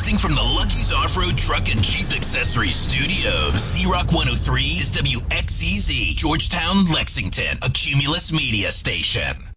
Broadcasting from the Lucky's Off-Road Truck and Jeep Accessories Studios. Z-Rock 103 is WXCZ, Georgetown, Lexington, a Cumulus media station.